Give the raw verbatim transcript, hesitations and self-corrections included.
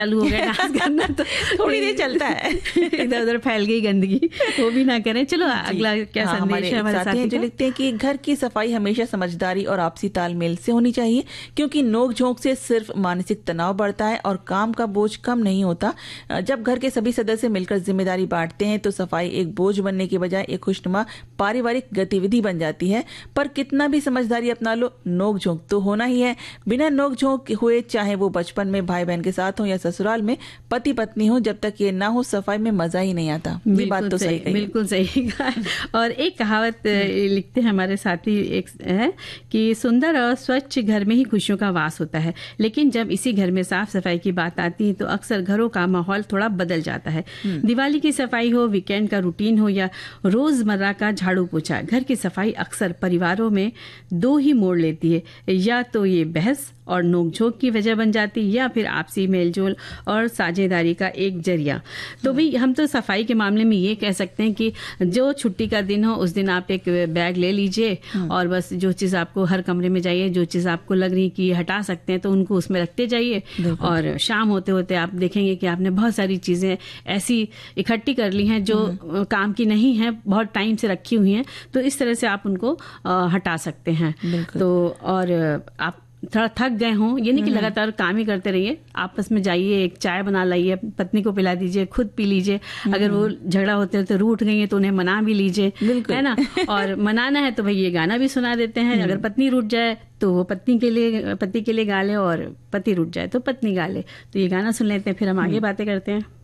चालू हो गया डांस करना तो थोड़ी देर चलता है, इधर उधर फैल गई गंदगी, वो भी ना करें। चलो अगला क्या हाँ, संदेश है हमारे साथी हैं साथी जो का? लिखते हैं कि घर की सफाई हमेशा समझदारी और आपसी तालमेल से होनी चाहिए, क्योंकि नोक झोंक से सिर्फ मानसिक तनाव बढ़ता है और काम का बोझ कम नहीं होता। जब घर के सभी सदस्य मिलकर जिम्मेदारी बांटते हैं तो सफाई एक बोझ बनने के बजाय एक खुशनुमा पारिवारिक गतिविधि बन जाती है। पर कितना भी समझदारी अपना लो, नोक झोंक तो होना ही है। बिना नोक झोंक हुए, चाहे वो बचपन में भाई बहन के साथ हो या ससुराल में पति पत्नी हो, जब तक ये ना हो सफाई में मजा ही नहीं आता। ये बात तो सही कही। बिल्कुल सही कहा। और एक कहावत लिखते हैं हमारे साथी एक है कि सुंदर और स्वच्छ घर में ही खुशियों का वास होता है, लेकिन जब इसी घर में साफ सफाई की बात आती है तो अक्सर घरों का माहौल थोड़ा बदल जाता है। दिवाली की सफाई हो, वीकेंड का रूटीन हो या रोजमर्रा का झाड़ू पोछा, घर की सफाई अक्सर परिवारों में दो ही मोड़ लेती है। या तो ये बहस और नोकझोंक की वजह बन जाती है या फिर आपसी मेलजोल और साझेदारी का एक जरिया। तो भाई हम तो सफाई के मामले में ये कह सकते हैं कि जो छुट्टी का दिन हो उस दिन आप एक बैग ले लीजिए और बस जो चीज़ आपको, हर कमरे में जाइए, जो चीज़ आपको लग रही कि हटा सकते हैं तो उनको उसमें रखते जाइए। और शाम होते होते आप देखेंगे कि आपने बहुत सारी चीज़ें ऐसी इकट्ठी कर ली हैं जो काम की नहीं है, बहुत टाइम से रखी हुई हैं, तो इस तरह से आप उनको हटा सकते हैं। तो और आप थोड़ा थक गए हों, ये नहीं कि लगातार काम ही करते रहिए, आपस में जाइए, एक चाय बना लाइए, पत्नी को पिला दीजिए, खुद पी लीजिए। अगर वो झगड़ा होते होते रूठ गई है तो उन्हें मना भी लीजिए, है ना। और मनाना है तो भाई ये गाना भी सुना देते हैं। अगर पत्नी रूठ जाए तो वो पत्नी के लिए, पति के लिए गा ले, और पति रूठ जाए तो पत्नी गा ले। तो ये गाना सुन लेते हैं, फिर हम आगे बातें करते हैं।